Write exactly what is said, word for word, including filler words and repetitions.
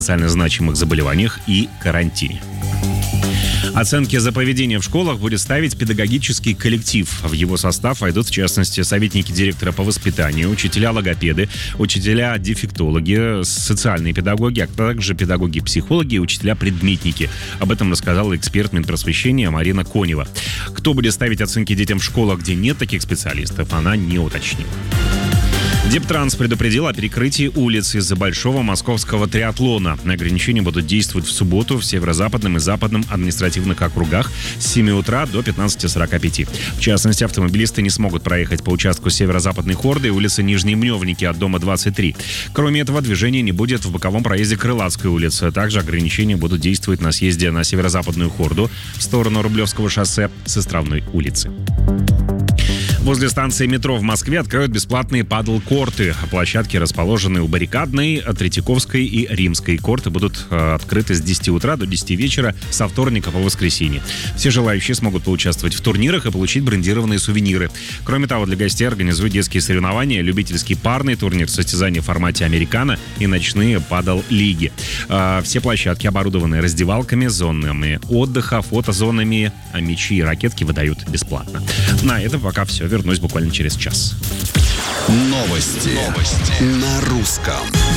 социально значимых заболеваниях и карантине. Оценки за поведение в школах будет ставить педагогический коллектив. В его состав войдут, в частности, советники директора по воспитанию, учителя-логопеды, учителя-дефектологи, социальные педагоги, а также педагоги-психологи и учителя-предметники. Об этом рассказала эксперт Минпросвещения Марина Конева. Кто будет ставить оценки детям в школах, где нет таких специалистов, она не уточнила. Дептранс предупредил о перекрытии улиц из-за большого московского триатлона. Ограничения будут действовать в субботу в северо-западном и западном административных округах с семи утра до пятнадцати сорока пяти. В частности, автомобилисты не смогут проехать по участку северо-западной Хорды и улицы Нижние Мневники от дома двадцать три. Кроме этого, движения не будет в боковом проезде Крылатской улицы. Также ограничения будут действовать на съезде на северо-западную Хорду в сторону Рублевского шоссе с Островной улицы. Возле станции метро в Москве откроют бесплатные падл-корты. Площадки расположены у Баррикадной, Третьяковской и Римской. Корты будут э, открыты с десяти утра до десяти вечера со вторника по воскресенье. Все желающие смогут поучаствовать в турнирах и получить брендированные сувениры. Кроме того, для гостей организуют детские соревнования, любительский парный турнир, состязания в формате американо и ночные падл-лиги. Э, все площадки оборудованы раздевалками, зонами отдыха, фотозонами, а мячи и ракетки выдают бесплатно. На этом пока все. Вернусь буквально через час. Новости. Новости. На русском.